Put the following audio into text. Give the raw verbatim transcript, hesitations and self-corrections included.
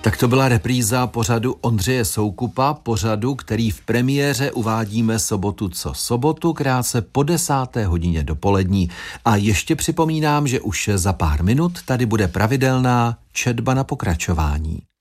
Tak to byla repríza pořadu Ondřeje Soukupa, pořadu, který v premiéře uvádíme sobotu co sobotu, krátce po desáté hodině dopolední. A ještě připomínám, že už za pár minut tady bude pravidelná četba na pokračování.